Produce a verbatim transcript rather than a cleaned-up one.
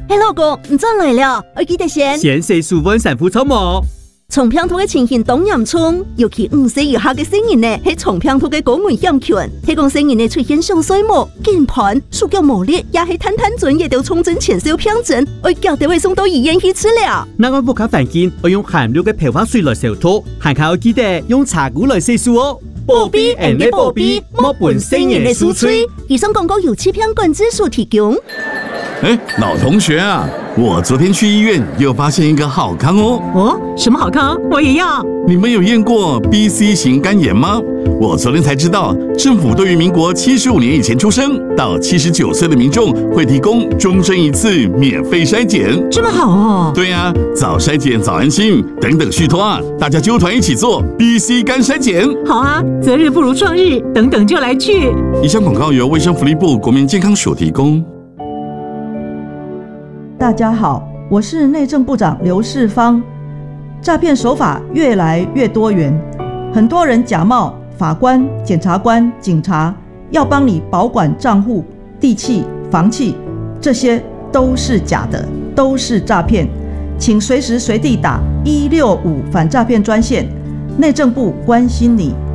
嘿，老公，你转来了，我记得先先洗数温散敷草膜。 从平头的情形当严重，尤其五岁以下的成人呢，喺从平头的高危险群。提供成人呢出现上水膜、键盘、手脚无力，也係探探准也都重症前兆病症，我叫地位送到医院去治疗。 那我不卡环境，我用含氯的漂发水来消毒，还靠我记得用茶壶来洗漱哦。 保庇人的保庇，莫本成人的输吹。以上广告由欺骗管制所提供。 哎，老同学啊，我昨天去医院又发现一个好康哦。 哦，什么好康？我也要。 你们有验过 B C 型肝炎吗？我昨天才知道，政府对于民国七十五年以前出生到七十九岁的民众会提供终身一次免费筛检。 这么好哦？ 对呀、啊，早筛检早安心，等等续托啊，大家揪团一起做 B C 肝筛检。 好啊，择日不如撞日，等等就来去。 以上广告由卫生福利部国民健康署提供。 大家好，我是内政部长刘世芳。诈骗手法越来越多元，很多人假冒法官、检察官、警察，要帮你保管账户、地契、房契，这些都是假的，都是诈骗。请随时随地打一六五反诈骗专线，内政部关心你。